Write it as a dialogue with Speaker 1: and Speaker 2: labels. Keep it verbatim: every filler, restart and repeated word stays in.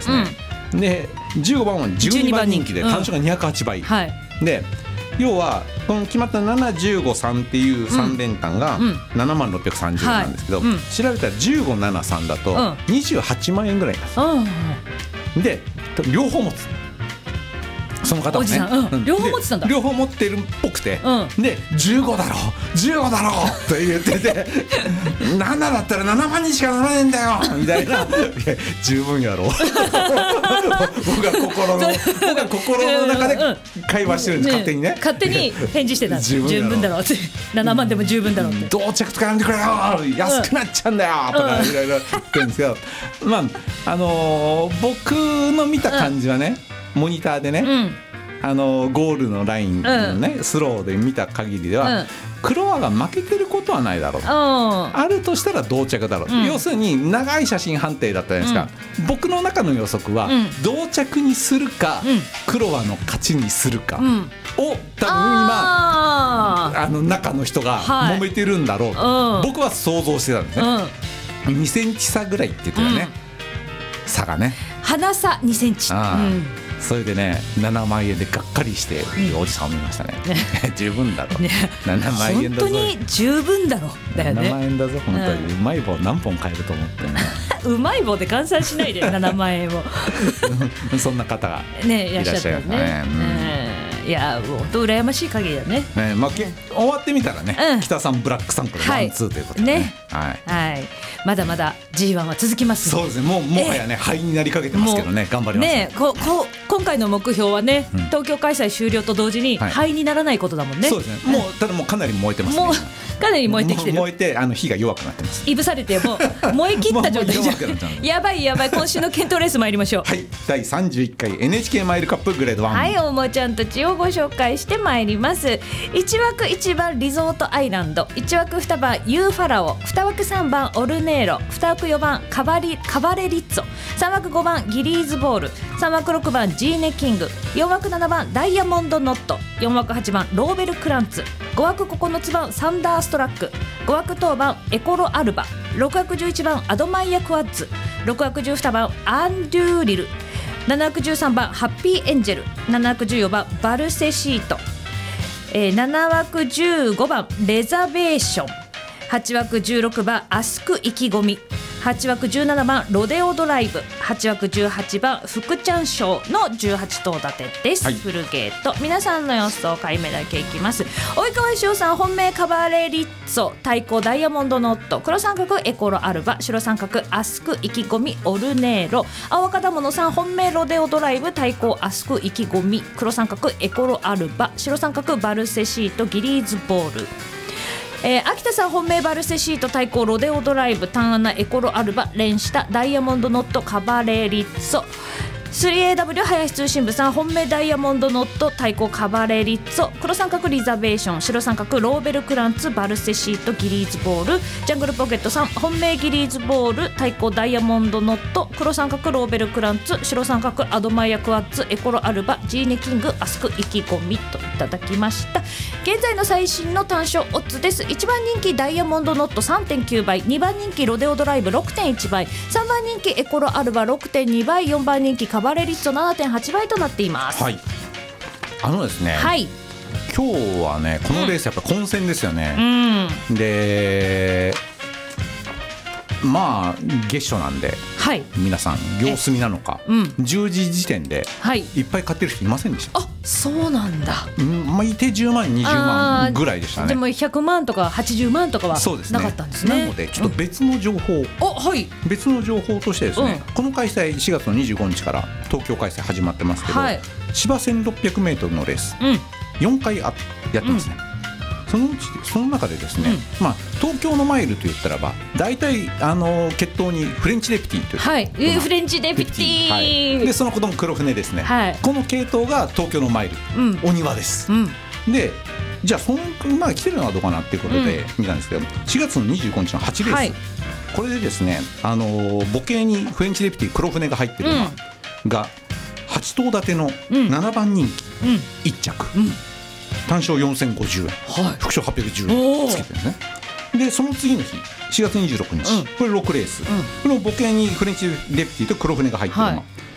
Speaker 1: ですね、うん、でじゅうごばんはじゅうにばん人気で単勝がにひゃくはちばい、うんはい、で要はこの決まったななじゅうごさんっていうさん連単がななまんろっぴゃくさんじゅうえんなんですけど、うんはいうん、調べたらじゅうごななさんだとにじゅうはちまんえんぐらいなんです、うん、で両方持つその方はね、
Speaker 2: うん、両方持ってたんだ
Speaker 1: 両方持ってるっぽくて、うん、でじゅうごだろじゅうごだろって言っててななだったらななまんにしかならねえんだよみたいな十分やろ僕は心の僕は心の中で会話してるんです、うん、勝手にね
Speaker 2: 勝手に返事してた十分, 十分だろうってななまんでも十分だろうって
Speaker 1: 同着とかやめてくれよ安くなっちゃうんだよとかいろいろ言ってるんですけど、まああのー、僕の見た感じはね、うん、モニターでね、うんあのゴールのラインのね、うん、スローで見た限りでは、うん、クロアが負けてることはないだろう、うん、あるとしたら同着だろう、うん、要するに長い写真判定だったじゃないですか、うん、僕の中の予測は、うん、同着にするか、うん、クロアの勝ちにするか、うん、を多分今あの中の人が揉めてるんだろうと、はい、僕は想像してたんですね、うん、にセンチ差ぐらいって言ってたよね、うん、差がね
Speaker 2: 鼻差にセンチ、
Speaker 1: それでねななまんえんでがっかりしているおじさんを見ましたね、うん、十分だろ、ね、ななまんえんだぞ
Speaker 2: 本当に十分だろだよね
Speaker 1: ななまんえんだぞ本当に、うん、うまい棒何本買えると思ってね
Speaker 2: うまい棒で換算しないでななまんえんを
Speaker 1: そんな方が
Speaker 2: ねいらっしゃったよね、うん、いや本当羨ましい限りだね、
Speaker 1: ねまあ、終わってみたらね、うん、北さんブラックサンクルワンツーということでね、ね
Speaker 2: はいはい、まだまだ ジーワン は続きます、
Speaker 1: そうですねもうもはやね灰になりかけてますけどね頑張ります
Speaker 2: ね, ねここ今回の目標はね、うん、東京開催終了と同時に灰にならないことだもんね、
Speaker 1: はい、そうですねもうただもうかなり燃えてますねも
Speaker 2: うかなり燃えてきてる
Speaker 1: 燃えてあの火が弱くなってます
Speaker 2: いぶされてもう燃え切った状態じゃんやばいやばい今週の検討レース参りましょう
Speaker 1: はいだいさんじゅういっかい エヌエイチケー マイルカップグレードワン
Speaker 2: はいおもちゃんたちをご紹介して参りますいち枠いちばんリゾートアイランドいち枠にばんユーファラオに枠さんばんオルネーロに枠よばんカバリカバレリッツォさん枠ごばんギリーズボールさん枠ろくばんジーネキングよん枠ななばんダイヤモンドノットよん枠はちばんローベルクランツご枠ここのつばんサンダーストラックご枠とおばんエコロアルバろく枠じゅういちばんアドマイヤクワッズろく枠じゅうにばんアンドゥーリルなな枠じゅうさんばんハッピーエンジェルなな枠じゅうよんばんバルセシート、えー、なな枠じゅうごばんレザベーションはち枠じゅうろくばんアスク意気込みはち枠じゅうななばんロデオドライブはち枠じゅうはちばん福ちゃんショーのじゅうはち頭立てです、はい、フルゲート皆さんの予想回目だけいきます及川翔さん本命カバレリッツォ対抗ダイヤモンドノット黒三角エコロアルバ白三角アスク意気込みオルネーロ青赤田物さん本命ロデオドライブ対抗アスク意気込み黒三角エコロアルバ白三角バルセシートギリーズボールえー、秋田さん本命バルセシート対抗ロデオドライブ単穴エコロアルバ連下ダイヤモンドノットカバレリッツォ スリーエーダブリュー 林通信部さん本命ダイヤモンドノット対抗カバレリッツォ黒三角リザベーション白三角ローベルクランツバルセシートギリーズボールジャングルポケットさん本命ギリーズボール対抗ダイヤモンドノット黒三角ローベルクランツ白三角アドマイヤクワッツエコロアルバジーネキングアスク意気込みといただきました現在の最新の単勝オッズですいちばん人気ダイヤモンドノット さんてんきゅうばいにばん人気ロデオドライブ ろくてんいちばいさんばん人気エコロアルバ ろくてんにばいよんばん人気カバレリッツォ ななてんはちばいとなっています、
Speaker 1: はい、あのですね、はい、今日はねこのレースやっぱ混戦ですよね、うん、でまあ月初なんで、はい、皆さん様子見なのか、うん、じゅうじ時点でいっぱい買ってる人いませんでした、
Speaker 2: はい、あそうなんだ、
Speaker 1: うん、まあ、いてじゅうまんにじゅうまんぐらいでしたね
Speaker 2: でもひゃくまんとかはちじゅうまんとかはなかったんですね、
Speaker 1: なのでちょっと別の情報、うん
Speaker 2: はい、
Speaker 1: 別の情報としてですね、うん、この開催しがつのにじゅうごにちから東京開催始まってますけど、はい、芝せんろっぴゃくメートルのレース、うん、よんかいあやってますね、うんそのうちその中でですね、うんまあ、東京のマイルといったらば大体あの決闘にフレンチデピティという、
Speaker 2: はい、フレンチデピティ、はい、
Speaker 1: でその子供黒船ですね、はい、この系統が東京のマイル、うん、お庭です、うん、でじゃあその馬が来てるのはどうかなっていうことで見たんですけど、うん、しがつのにじゅうごにちのはちレース、はい、これでですねあの母系にフレンチデピティ黒船が入ってる馬がはち頭立てのななばん人気いっちゃく、うんうん単勝よんせんごじゅうえん、はい、副賞はっぴゃくじゅうえんつけてるんですねでその次の日しがつにじゅうろくにち、うん、これろくレース、うん、この母系にフレンチデピティと黒船が入ってる馬、はい、